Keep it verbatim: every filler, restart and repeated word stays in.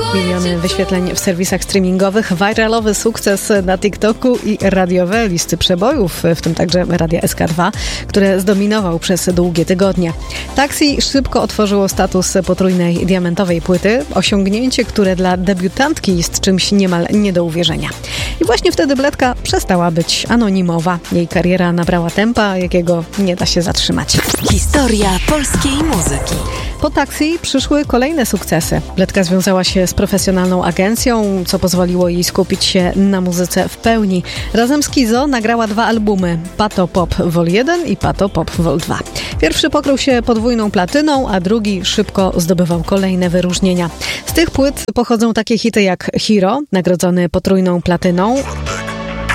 Miliony wyświetleń w serwisach streamingowych, viralowy sukces na TikToku i radiowe listy przebojów, w tym także Radia S K dwa, które zdominował przez długie tygodnie. Taxi szybko otworzyło status potrójnej diamentowej płyty, osiągnięcie, które dla debiutantki jest czymś niemal nie do uwierzenia. I właśnie wtedy Bledka przestała być anonimowa. Jej kariera nabrała tempa, jakiego nie da się zatrzymać. Historia polskiej muzyki. Po Taxi przyszły kolejne sukcesy. Bledka związała się z profesjonalną agencją, co pozwoliło jej skupić się na muzyce w pełni. Razem z Kizo nagrała dwa albumy, Pato Pop Vol jeden i Pato Pop Vol dwa. Pierwszy pokrył się podwójną platyną, a drugi szybko zdobywał kolejne wyróżnienia. Z tych płyt pochodzą takie hity jak Hero, nagrodzony potrójną platyną,